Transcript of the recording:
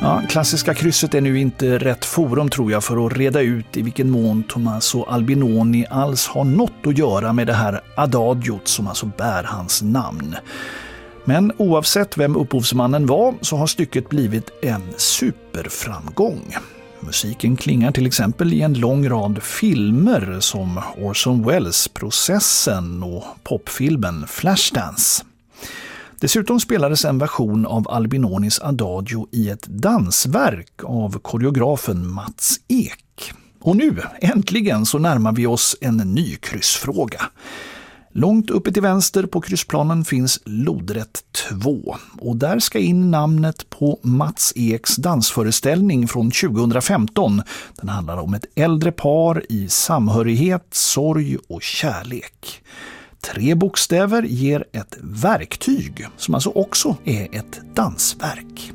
Ja, klassiska krysset är nu inte rätt forum tror jag för att reda ut i vilken mån Tommaso Albinoni alls har något att göra med det här adagiot som alltså bär hans namn. Men oavsett vem upphovsmannen var så har stycket blivit en superframgång. Musiken klingar till exempel i en lång rad filmer som Orson Welles Processen och popfilmen Flashdance. Dessutom spelades en version av Albinonis adagio i ett dansverk av koreografen Mats Ek. Och nu, äntligen, så närmar vi oss en ny kryssfråga. Långt uppe till vänster på kryssplanen finns lodrätt 2 och där ska in namnet på Mats Eks dansföreställning från 2015. Den handlar om ett äldre par i samhörighet, sorg och kärlek. 3 bokstäver ger ett verktyg som alltså också är ett dansverk.